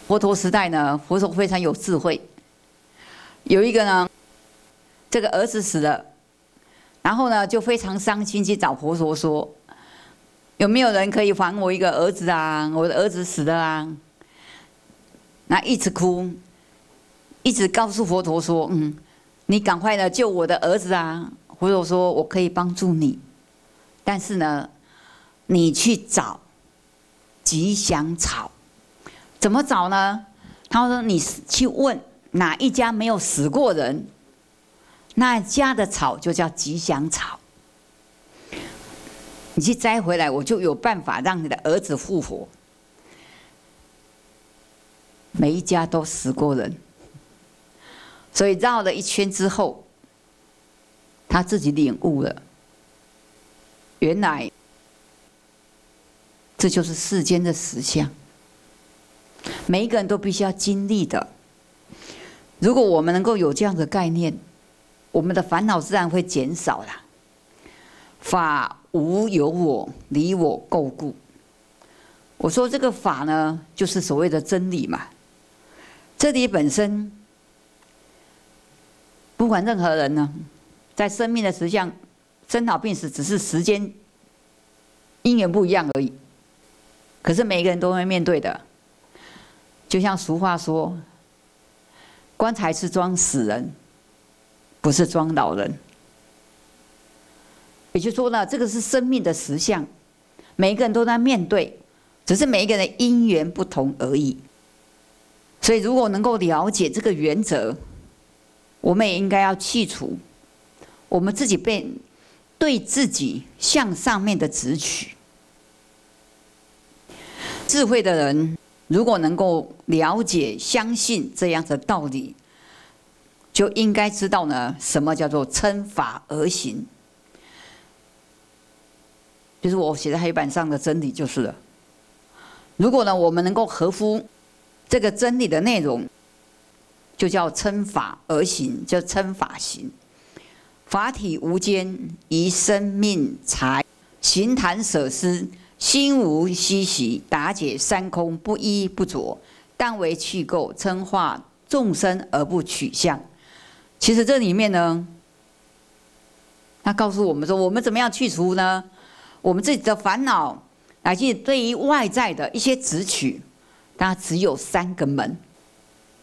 佛陀时代呢，佛陀非常有智慧。有一个呢，这个儿子死了，然后呢就非常伤心，去找佛陀说：“有没有人可以还我一个儿子啊？我的儿子死了啊！”那一直哭，一直告诉佛陀说：“你赶快的救我的儿子啊！”佛陀说：“我可以帮助你，但是呢，你去找吉祥草。怎么找呢？他说你去问哪一家没有死过人，那家的草就叫吉祥草。你去摘回来，我就有办法让你的儿子复活。”每一家都死过人，所以绕了一圈之后，他自己领悟了，原来这就是世间的实相。每一个人都必须要经历的。如果我们能够有这样的概念，我们的烦恼自然会减少啦。法无有我，离我垢故。我说这个法呢，就是所谓的真理嘛。真理本身，不管任何人呢，在生命的实相，生老病死只是时间因缘不一样而已。可是每一个人都会面对的。就像俗话说，棺材是装死人，不是装老人。也就是说呢，这个是生命的实相，每一个人都在面对，只是每一个人的因缘不同而已。所以，如果能够了解这个原则，我们也应该要去除我们自己对自己向上面的执取。智慧的人，如果能够了解、相信这样的道理，就应该知道呢，什么叫做称法而行。就是我写在黑板上的真理就是了。如果呢，我们能够合乎这个真理的内容，就叫称法而行，叫称法行。法体无间，宜生命财，行谈舍施，心无希习，达解三空，不依不着，但为去垢，称化众生而不取相。其实这里面呢，他告诉我们说，我们怎么样去除呢？我们自己的烦恼，乃至对于外在的一些执取，它只有3个门。